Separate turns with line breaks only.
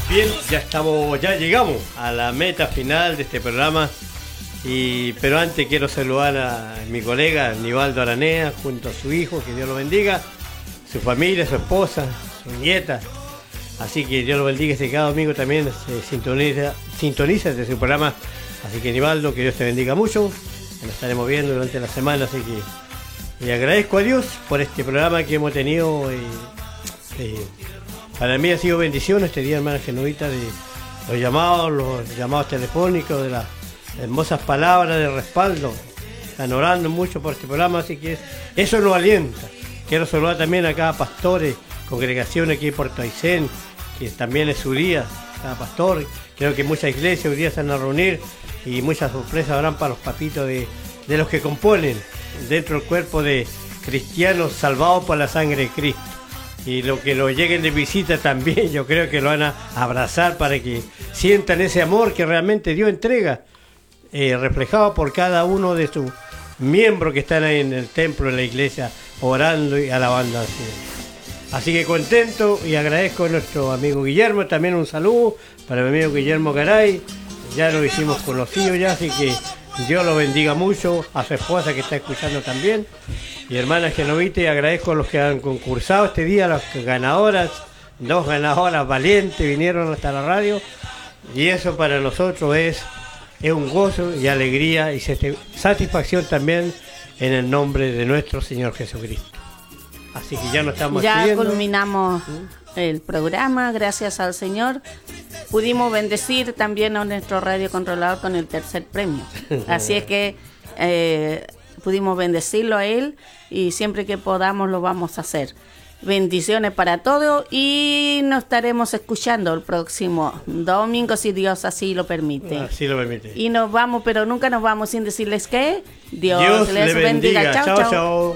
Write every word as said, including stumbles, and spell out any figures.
Bien, ya estamos, ya llegamos a la meta final de este programa. Y, pero antes quiero saludar a mi colega Nivaldo Aranea junto a su hijo, que Dios lo bendiga, su familia, su esposa, su nieta. Así que Dios lo bendiga, este cada domingo también se sintoniza, sintoniza de su programa. Así que Nivaldo, que Dios te bendiga mucho. Nos estaremos viendo durante la semana, así que le agradezco a Dios por este programa que hemos tenido. Eh, eh, para mí ha sido bendición este día, hermana Genovita, de los llamados, los llamados telefónicos, de las hermosas palabras de respaldo. Están orando mucho por este programa, así que eso nos alienta. Quiero saludar también a cada pastor, congregación aquí en Puerto Aysén, que también es su día, cada pastor. Creo que muchas iglesias hoy día se van a reunir y muchas sorpresas habrán para los papitos de, de los que componen dentro del cuerpo de cristianos salvados por la sangre de Cristo. Y lo que lo lleguen de visita también, yo creo que lo van a abrazar para que sientan ese amor que realmente Dios entrega, eh, reflejado por cada uno de sus miembros que están ahí en el templo, en la iglesia, orando y alabando al Señor. Así que contento y agradezco a nuestro amigo Guillermo, también un saludo para mi amigo Guillermo Garay, ya lo hicimos conocido ya, así que Dios lo bendiga mucho, a su esposa que está escuchando también. Y hermanas Genovita, agradezco a los que han concursado este día, las ganadoras, dos ganadoras valientes vinieron hasta la radio, y eso para nosotros es, es un gozo y alegría y satisfacción también en el nombre de nuestro Señor Jesucristo. Así que ya nos estamos
Ya
despidiendo.
culminamos el programa, gracias al Señor. Pudimos bendecir también a nuestro radio controlador con el tercer premio. Así es que eh, pudimos bendecirlo a él y siempre que podamos lo vamos a hacer. Bendiciones para todos y nos estaremos escuchando el próximo domingo si Dios así lo permite.
Así lo permite.
Y nos vamos, pero nunca nos vamos sin decirles que Dios,
Dios
les
le bendiga.
bendiga. Chao,
Chao,
chao.
chao.